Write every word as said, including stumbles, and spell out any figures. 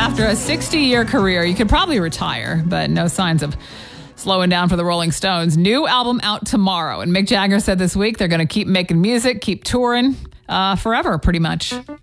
after a sixty-year career, you could probably retire, but no signs of slowing down for the Rolling Stones. New album out tomorrow. And Mick Jagger said this week they're going to keep making music, keep touring uh, forever, pretty much.